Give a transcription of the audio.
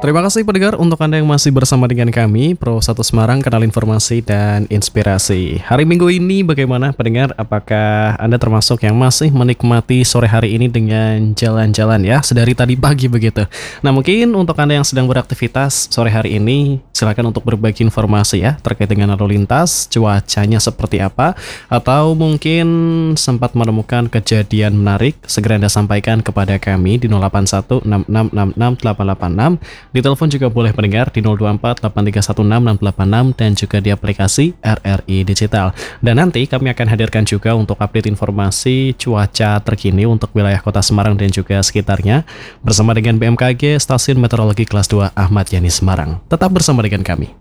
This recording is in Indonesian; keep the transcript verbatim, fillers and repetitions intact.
Terima kasih pendengar untuk Anda yang masih bersama dengan kami Pro satu Semarang, kanal informasi dan inspirasi. Hari Minggu ini bagaimana pendengar? Apakah Anda termasuk yang masih menikmati sore hari ini dengan jalan-jalan ya, sedari tadi pagi begitu? Nah, mungkin untuk Anda yang sedang beraktivitas sore hari ini, silakan untuk berbagi informasi ya terkait dengan lalu lintas, cuacanya seperti apa, atau mungkin sempat menemukan kejadian menarik, segera Anda sampaikan kepada kami di nol delapan satu enam enam enam enam delapan delapan enam. Di telepon juga boleh mendengar di nol dua empat delapan tiga satu enam enam delapan enam dan juga di aplikasi R R I Digital. Dan nanti kami akan hadirkan juga untuk update informasi cuaca terkini untuk wilayah Kota Semarang dan juga sekitarnya bersama dengan B M K G Stasiun Meteorologi Kelas dua Ahmad Yani Semarang. Tetap bersama dengan kami.